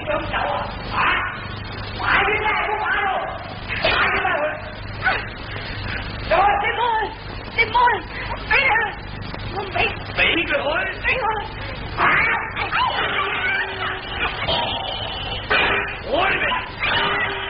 用手啊！啊！快啲嚟，唔好玩咯！快啲嚟去！走啊！你唔好，俾佢，我唔俾，俾佢去，俾佢，啊！